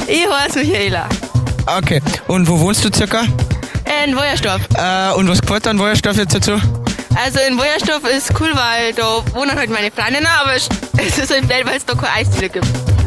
Ich heiße Michaela. Okay. Und wo wohnst du circa? In Wojersdorf. Und was gefällt dir an Wojersdorf jetzt dazu? Also in Wojersdorf ist cool, weil da wohnen halt meine Freundinnen, aber es ist halt blöd, weil es da keine Eisdiele gibt.